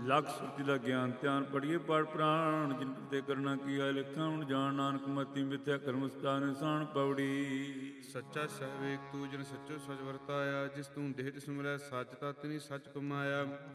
ਲਖ ਸੁਰਤੀ ਦਾ ਗਿਆਨ ਧਿਆਨ ਪੜੀਏ ਪੜ ਪ੍ਰਾਣ ਜਿਨ ਤੇ ਕਰਨਾ ਕੀਆ ਲਿਖਾਂ ਹੁਣ ਜਾਣ ਨਾਨਕ ਮਤੀ ਮਿਥਿਆ ਕਰਮ ਸਤਾਨ ਸਾਣ ਪੌੜੀ। ਸੱਚਾ ਸਹਿ ਵੇਖ ਤੂੰ ਜਿਨ ਸੱਚੋ ਸਚ ਵਰਤਾਇਆ, ਜਿਸ ਤੂੰ ਦੇਹ ਤਿਸ ਮਿਲੈ ਸੱਚ ਤਾ ਤਿਨੀ ਸੱਚ ਕਮਾਇਆ।